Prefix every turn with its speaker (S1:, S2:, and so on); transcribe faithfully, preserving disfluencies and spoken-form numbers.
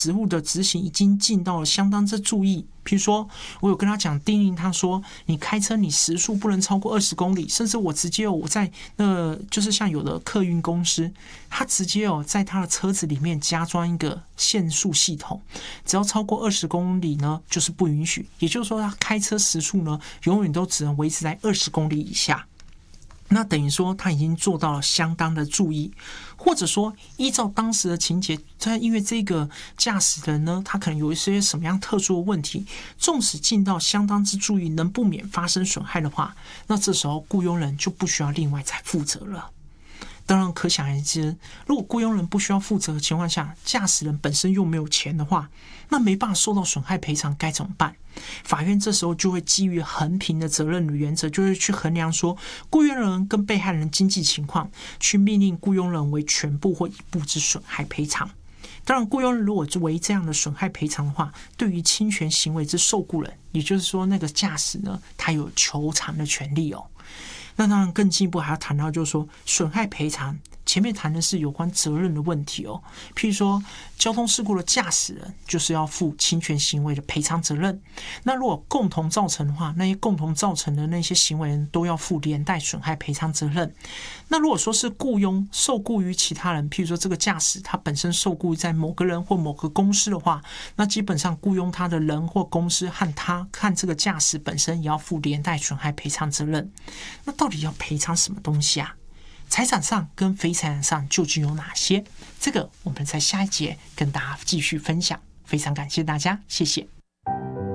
S1: 职务的执行已经尽到了相当之注意。比如说，我有跟他讲叮咛他说，你开车你时速不能超过二十公里，甚至我直接我在那就是像有的客运公司，他直接哦在他的车子里面加装一个限速系统，只要超过二十公里呢就是不允许，也就是说他开车时速呢永远都只能维持在二十公里以下。那等于说他已经做到了相当的注意，或者说依照当时的情节，他因为这个驾驶人呢，他可能有一些什么样特殊的问题，纵使尽到相当之注意，能不免发生损害的话，那这时候雇佣人就不需要另外再负责了。当然可想而知，如果雇佣人不需要负责的情况下，驾驶人本身又没有钱的话，那没办法受到损害赔偿该怎么办？法院这时候就会基于衡平的责任的原则，就是去衡量说雇佣人跟被害人经济情况，去命令雇佣人为全部或一部之损害赔偿。当然，雇佣人如果为这样的损害赔偿的话，对于侵权行为之受雇人，也就是说那个驾驶呢，他有求偿的权利哦。那当然更进一步还要谈到就是说损害赔偿，前面谈的是有关责任的问题哦，譬如说交通事故的驾驶人就是要负侵权行为的赔偿责任，那如果共同造成的话，那些共同造成的那些行为人都要负连带损害赔偿责任。那如果说是雇佣受雇于其他人，譬如说这个驾驶他本身受雇在某个人或某个公司的话，那基本上雇佣他的人或公司和他和这个驾驶本身也要负连带损害赔偿责任。那到底要赔偿什么东西啊？财产上跟非财产上究竟有哪些？这个我们在下一节跟大家继续分享。非常感谢大家，谢谢。